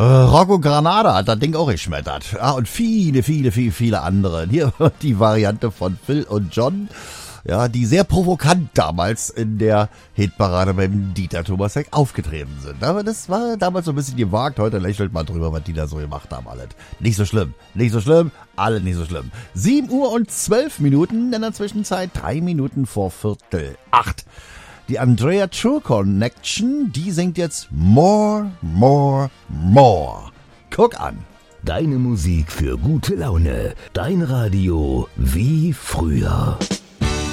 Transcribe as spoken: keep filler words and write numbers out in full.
Rocco Granada hat das Ding auch geschmettert. Ah, und viele, viele, viele, viele andere. Hier die Variante von Phil und John. Ja, die sehr provokant damals in der Hitparade beim Dieter Thomas Heck aufgetreten sind. Aber das war damals so ein bisschen gewagt. Heute lächelt man drüber, was die da so gemacht haben, alles. Nicht so schlimm. Nicht so schlimm. Alle nicht so schlimm. sieben Uhr und zwölf Minuten in der Zwischenzeit. Drei Minuten vor Viertel acht. Die Andrea True Connection, die singt jetzt More, More, More. Guck an. Deine Musik für gute Laune. Dein Radio wie früher.